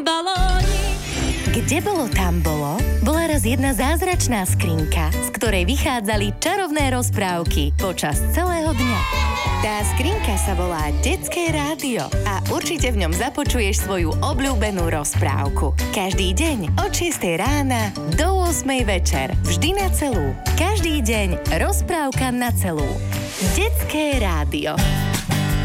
balónik. Kde bolo, tam bolo? Bola raz jedna zázračná skrinka, z ktorej vychádzali čarovné rozprávky počas celého dňa. Tá skrinka sa volá Detské rádio a určite v ňom započuješ svoju obľúbenú rozprávku. Každý deň od 6 rána do 8 večer. Vždy na celú. Každý deň rozprávka na celú. Detské rádio.